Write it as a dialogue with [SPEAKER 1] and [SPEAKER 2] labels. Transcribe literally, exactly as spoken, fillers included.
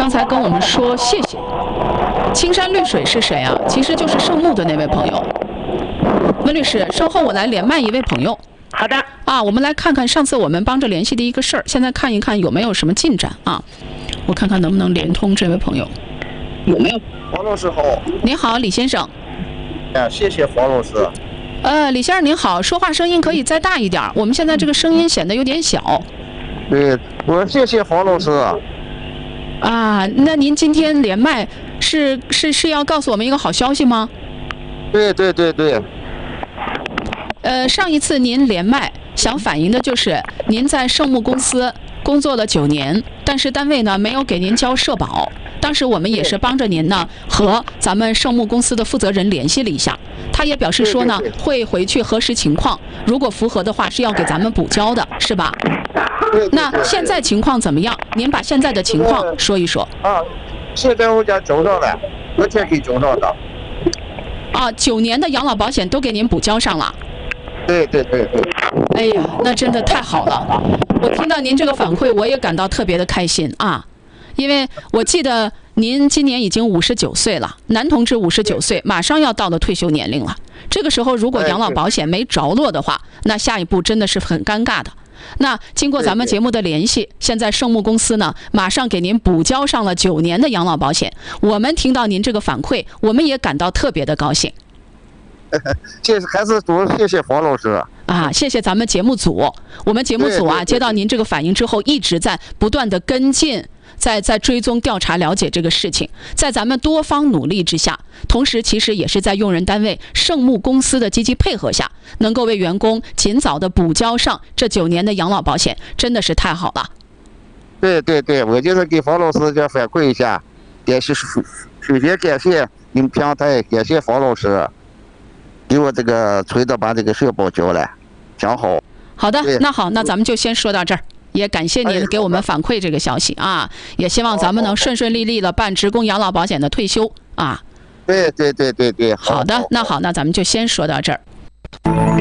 [SPEAKER 1] 刚才跟我们说谢谢。青山绿水是谁啊？其实就是圣木的那位朋友。温律师，稍后我来连麦一位朋友。
[SPEAKER 2] 好的。
[SPEAKER 1] 啊，我们来看看上次我们帮着联系的一个事儿，现在看一看有没有什么进展啊？我看看能不能连通这位朋友。
[SPEAKER 3] 有没有？黄老师好。
[SPEAKER 1] 你好，李先生。
[SPEAKER 3] 哎，谢谢黄老师。
[SPEAKER 1] 呃，李先生您好，说话声音可以再大一点，我们现在这个声音显得有点小。
[SPEAKER 3] 对，我谢谢黄老师。
[SPEAKER 1] 啊，那您今天连麦是是是要告诉我们一个好消息吗？
[SPEAKER 3] 对对对对。
[SPEAKER 1] 呃，上一次您连麦想反映的就是您在圣木公司工作了九年，但是单位呢没有给您交社保。当时我们也是帮着您呢和咱们圣木公司的负责人联系了一下，他也表示说呢会回去核实情况，如果符合的话是要给咱们补交的，是吧？那现在情况怎么样？您把现在的情况说一说。
[SPEAKER 3] 啊，现在我家交上了，昨天给交上的。
[SPEAKER 1] 啊，九年的养老保险都给您补交上了。
[SPEAKER 3] 对对对对。
[SPEAKER 1] 哎呀，那真的太好了！我听到您这个反馈，我也感到特别的开心啊，因为我记得您今年已经五十九岁了，男同志五十九岁，马上要到了退休年龄了。这个时候如果养老保险没着落的话，那下一步真的是很尴尬的。那经过咱们节目的联系，现在圣木公司呢，马上给您补交上了九年的养老保险。我们听到您这个反馈，我们也感到特别的高兴。
[SPEAKER 3] 谢谢，还是多谢谢黄老师
[SPEAKER 1] 啊！谢谢咱们节目组，我们节目组啊，接到您这个反应之后，一直在不断的跟进，在在追踪调查了解这个事情，在咱们多方努力之下，同时其实也是在用人单位圣木公司的积极配合下，能够为员工尽早的补交上这九年的养老保险，真的是太好了。
[SPEAKER 3] 对对对，我就是给黄老师这反馈一下，也是首首先感谢你们平台，感谢黄老师。给我这个催的把这个社保交了，挺好。
[SPEAKER 1] 好的，那好，那咱们就先说到这儿。也感谢您给我们反馈这个消息啊，也希望咱们能顺顺利利的办职工养老保险的退休啊。
[SPEAKER 3] 对对对对对。
[SPEAKER 1] 好的，那好，那咱们就先说到这儿。